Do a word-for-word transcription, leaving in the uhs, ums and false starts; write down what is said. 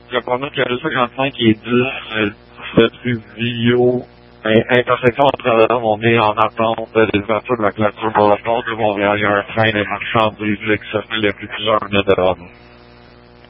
Je promets que le cinquante-cinq et dix, euh, c'est plus bio. Intersection à travers, on est en attente des ouvertures de la clôture de la porte de Montréal. Il y a un train de marchandises qui s'appelle depuis plusieurs minutes devant nous.